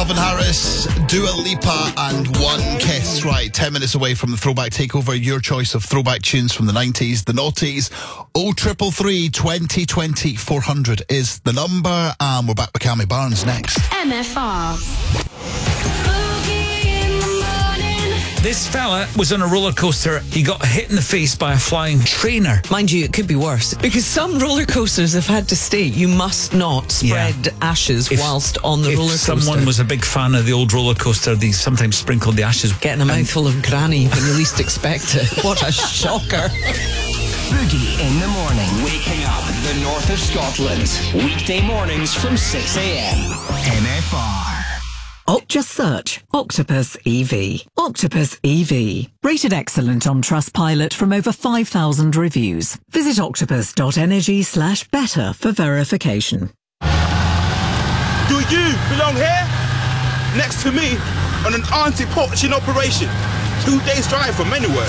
Calvin Harris, Dua Lipa, and One Kiss. Right, 10 minutes away from the Throwback Takeover. Your choice of throwback tunes from the 90s, the noughties. 0333 2020 400 is the number. And we're back with Cammy Barnes next. MFR. This fella was on a roller coaster. He got hit in the face by a flying trainer. Mind you, it could be worse, because some roller coasters have had to state you must not spread ashes whilst on the roller coaster. If someone was a big fan of the old roller coaster, they sometimes sprinkled the ashes. Getting a mouthful of granny when you least expect it. What a shocker. Boogie in the morning. Waking up the north of Scotland. Weekday mornings from 6 a.m. MFR. Just search Octopus EV. Octopus EV. Rated excellent on Trustpilot from over 5,000 reviews. Visit octopus.energy/better for verification. Do you belong here? Next to me on an anti-poaching operation. 2 days drive from anywhere.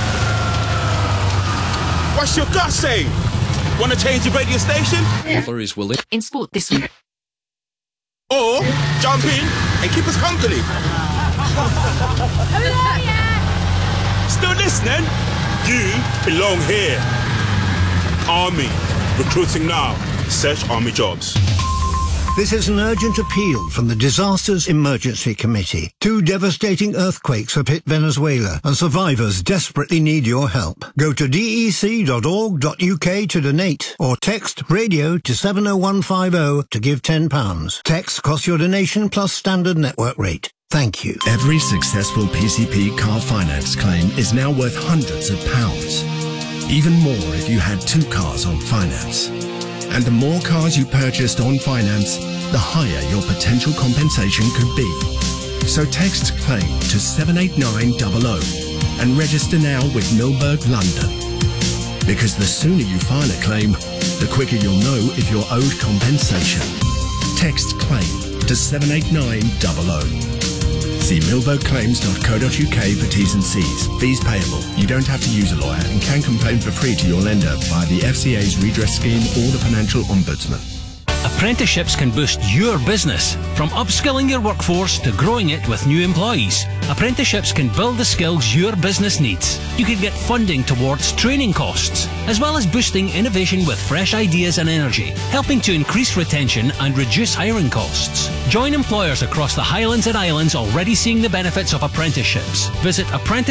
What's your gut saying? Want to change the radio station? In sport this week. Or jump in and keep us company. Still listening? You belong here. Army. Recruiting now. Search Army jobs. This is an urgent appeal from the Disasters Emergency Committee. 2 devastating earthquakes have hit Venezuela, and survivors desperately need your help. Go to dec.org.uk to donate, or text radio to 70150 to give £10. Text costs your donation plus standard network rate. Thank you. Every successful PCP car finance claim is now worth hundreds of pounds. Even more if you had 2 cars on finance. And the more cars you purchased on finance, the higher your potential compensation could be. So text claim to 78900 and register now with Milberg London. Because the sooner you file a claim, the quicker you'll know if you're owed compensation. Text claim to 78900. See milbergclaims.co.uk for T's and C's. Fees payable. You don't have to use a lawyer and can complain for free to your lender via the FCA's redress scheme or the Financial Ombudsman. Apprenticeships can boost your business, from upskilling your workforce to growing it with new employees. Apprenticeships can build the skills your business needs. You can get funding towards training costs, as well as boosting innovation with fresh ideas and energy, helping to increase retention and reduce hiring costs. Join employers across the Highlands and Islands already seeing the benefits of apprenticeships. Visit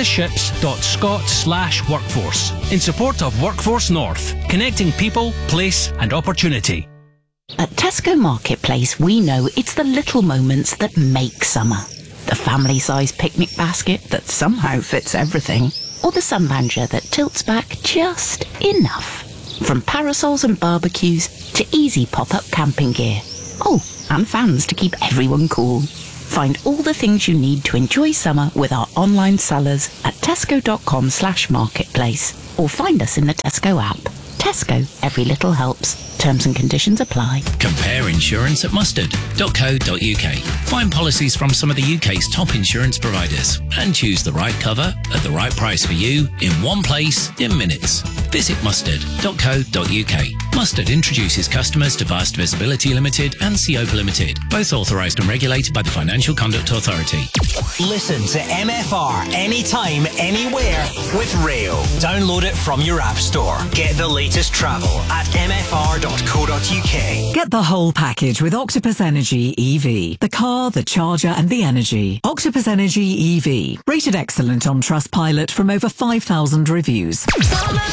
apprenticeships.scot/workforce in support of Workforce North, connecting people, place and opportunity. At Tesco Marketplace, we know it's the little moments that make summer. The family-sized picnic basket that somehow fits everything. Or the sunbanger that tilts back just enough. From parasols and barbecues to easy pop-up camping gear. Oh, and fans to keep everyone cool. Find all the things you need to enjoy summer with our online sellers at tesco.com/marketplace. Or find us in the Tesco app. Tesco, every little helps. Terms and conditions apply. Compare insurance at mustard.co.uk. Find policies from some of the UK's top insurance providers and choose the right cover at the right price for you in one place in minutes. Visit mustard.co.uk. Mustard introduces customers to Vast Visibility Limited and Seopa Limited, both authorised and regulated by the Financial Conduct Authority. Listen to MFR anytime, anywhere with Rail. Download it from your app store. Get the latest travel at mfr.co.uk. Get the whole package with Octopus Energy EV. The car, the charger and the energy. Octopus Energy EV. Rated excellent on Trustpilot from over 5,000 reviews.